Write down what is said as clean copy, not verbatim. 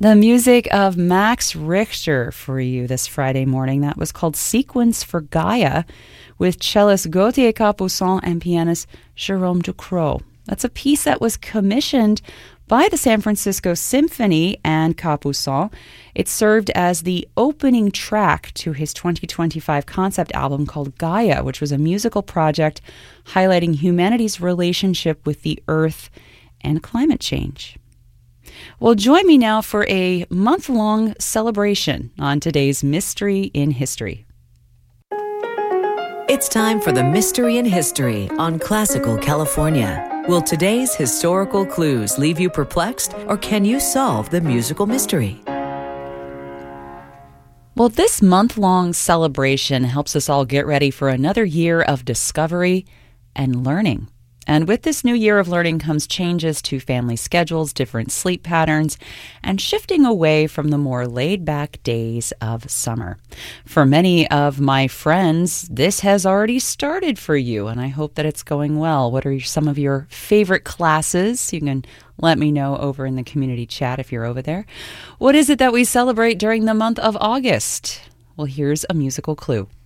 The music of Max Richter for you this Friday morning. That was called Sequence for Gaia with cellist Gauthier Capuçon and pianist Jérôme Ducrot. That's a piece that was commissioned by the San Francisco Symphony and Capuçon. It served as the opening track to his 2025 concept album called Gaia, which was a musical project highlighting humanity's relationship with the earth and climate change. Well, join me now for a month-long celebration on today's Mystery in History. It's time for the Mystery in History on Classical California. Will today's historical clues leave you perplexed, or can you solve the musical mystery? Well, this month-long celebration helps us all get ready for another year of discovery and learning. And with this new year of learning comes changes to family schedules, different sleep patterns, and shifting away from the more laid-back days of summer. For many of my friends, this has already started for you, and I hope that it's going well. What are some of your favorite classes? You can let me know over in the community chat if you're over there. What is it that we celebrate during the month of August? Well, here's a musical clue.